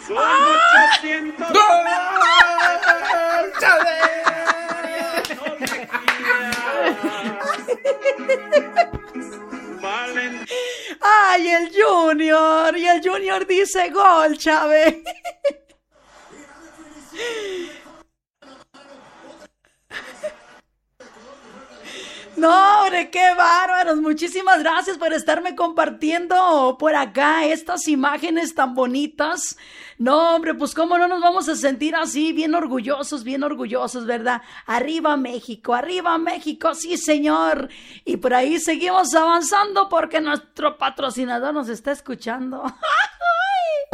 Son 800. ¡Gol! ¡Chávez! No me quieras. Valen. ¡Ay, el Junior! Y el Junior dice gol, Chávez. No, hombre, qué bárbaros. Muchísimas gracias por estarme compartiendo por acá estas imágenes tan bonitas. No, hombre, pues cómo no nos vamos a sentir así, bien orgullosos, ¿verdad? Arriba México, sí, señor. Y por ahí seguimos avanzando porque nuestro patrocinador nos está escuchando.